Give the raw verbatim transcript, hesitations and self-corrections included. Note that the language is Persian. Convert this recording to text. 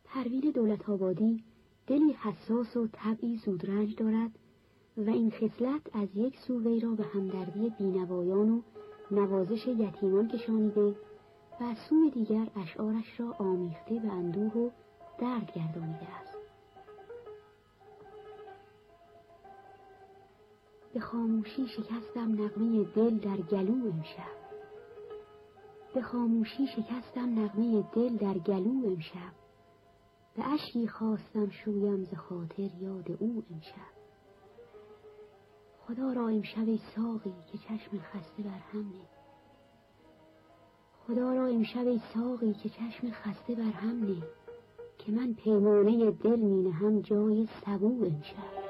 پروین دولت‌آبادی دلی حساس و طبعی زودرنج دارد و این خصلت از یک سو وی را به همدردی بینوایان و نوازش یتیمان کشانیده و از سوی دیگر اشعارش را آمیخته به اندوه و درد گردانیده است. به خاموشی شکستم نغمه دل در گلو امشب، به خاموشی شکستم نغمه دل در گلو امشب، به اشکی خواستم شویم ز خاطر یاد او امشب. خدا را امشب ای ساقی که چشم خسته بر هم نه، خدا را امشب ای ساقی که چشم خسته بر هم نه، که من پیمانه دل می نهم جای سبو امشب.